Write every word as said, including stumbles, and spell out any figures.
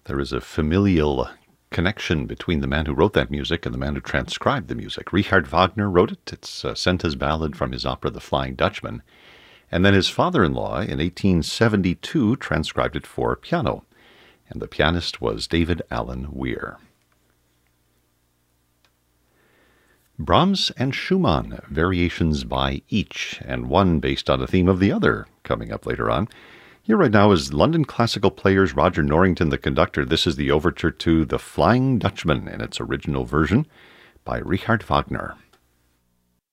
There is a familial connection between the man who wrote that music and the man who transcribed the music. Richard Wagner wrote it. It's uh, Senta's ballad from his opera The Flying Dutchman. And then his father-in-law in eighteen seventy-two transcribed it for piano. And the pianist was David Allen Weir. Brahms and Schumann, variations by each, and one based on a theme of the other, coming up later on. Here right now is London classical players Roger Norrington, the conductor. This is the overture to The Flying Dutchman in its original version by Richard Wagner.